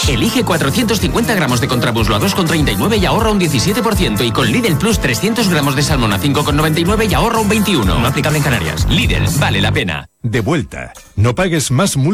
Elige 450 gramos de contramuslo a 2,39 y ahorra un 17%. Y con Lidl Plus 300 gramos de salmón a 5,99 y ahorra un 21%. No aplicable en Canarias. Lidl, vale la pena. De vuelta. No pagues más multas